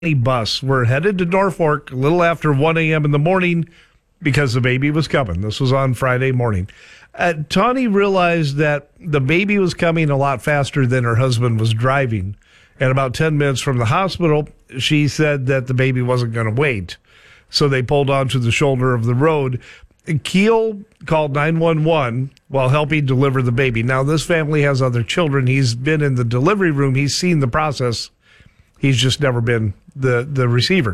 bus were headed to Norfolk a little after 1 a.m. in the morning because the baby was coming. This was on Friday morning. Tawny realized that the baby was coming a lot faster than her husband was driving. And about 10 minutes from the hospital, she said that the baby wasn't going to wait. So they pulled onto the shoulder of the road. Keel called 911 while helping deliver the baby. Now, this family has other children. He's been in the delivery room. He's seen the process. He's just never been the receiver.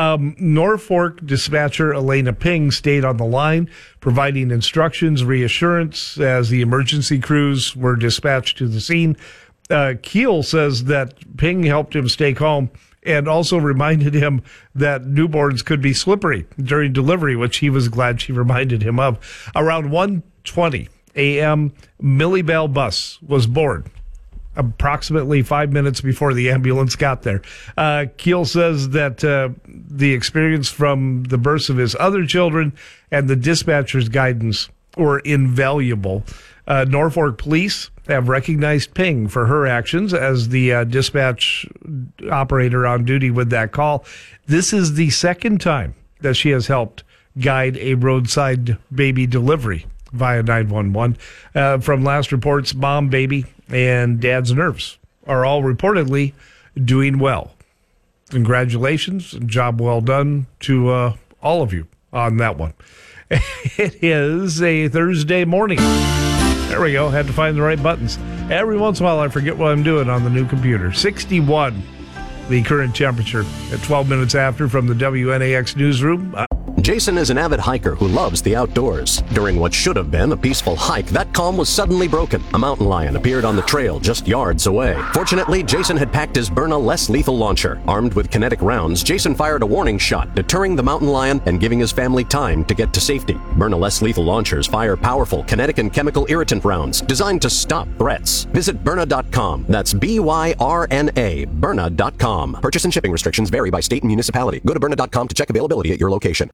Norfolk dispatcher Elena Ping stayed on the line, providing instructions, reassurance as the emergency crews were dispatched to the scene. Keel says that Ping helped him stay calm and also reminded him that newborns could be slippery during delivery, which he was glad she reminded him of. Around 1:20 a.m., Millie Bell bus was bored approximately 5 minutes before the ambulance got there. Keel says that the experience from the births of his other children and the dispatcher's guidance were invaluable. Norfolk police have recognized Ping for her actions as the dispatch operator on duty with that call. This is the second time that she has helped guide a roadside baby delivery via 911. From last reports, mom, baby, and dad's nerves are all reportedly doing well. Congratulations. Job well done to all of you on that one. It is a Thursday morning. There we go. Had to find the right buttons. Every once in a while, I forget what I'm doing on the new computer. 61, the current temperature at 12 minutes after from the WNAX newsroom. Jason is an avid hiker who loves the outdoors. During what should have been a peaceful hike, that calm was suddenly broken. A mountain lion appeared on the trail just yards away. Fortunately, Jason had packed his Byrna less lethal launcher. Armed with kinetic rounds, Jason fired a warning shot, deterring the mountain lion and giving his family time to get to safety. Byrna less lethal launchers fire powerful kinetic and chemical irritant rounds designed to stop threats. Visit Byrna.com. That's Byrna, Byrna.com. Purchase and shipping restrictions vary by state and municipality. Go to Byrna.com to check availability at your location.